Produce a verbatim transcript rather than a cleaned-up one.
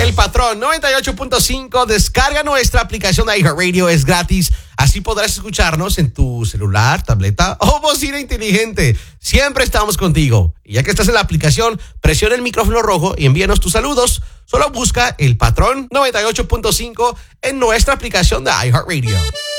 El Patrón noventa y ocho punto cinco. Descarga nuestra aplicación de iHeartRadio, es gratis. Así podrás escucharnos en tu celular, tableta o bocina inteligente. Siempre estamos contigo. Y ya que estás en la aplicación, presiona el micrófono rojo y envíanos tus saludos. Solo busca El Patrón noventa y ocho punto cinco en nuestra aplicación de iHeartRadio.